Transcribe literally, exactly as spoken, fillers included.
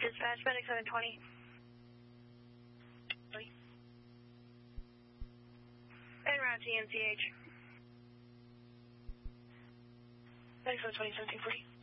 Dispatch, Medic seven twenty. En route to E M C H. Medic seven twenty, seventeen forty.